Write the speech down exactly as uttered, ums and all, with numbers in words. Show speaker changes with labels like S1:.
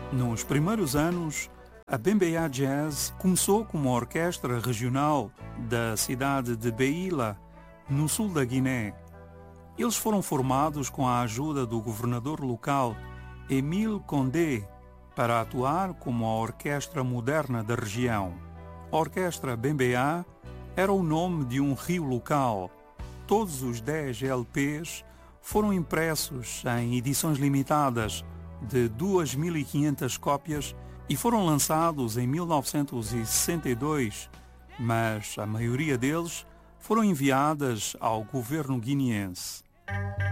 S1: Nos primeiros anos, a Bembeya Jazz começou como uma orquestra regional da cidade de Beila, no sul da Guiné. Eles foram formados com a ajuda do governador local, Émile Condé, para atuar como a orquestra moderna da região. A Orquestra Bembeya era o nome de um rio local. Todos os dez L Ps foram impressos em edições limitadas de duas mil e quinhentas cópias e foram lançados em mil novecentos e sessenta e dois, mas a maioria deles foram enviadas ao governo guineense.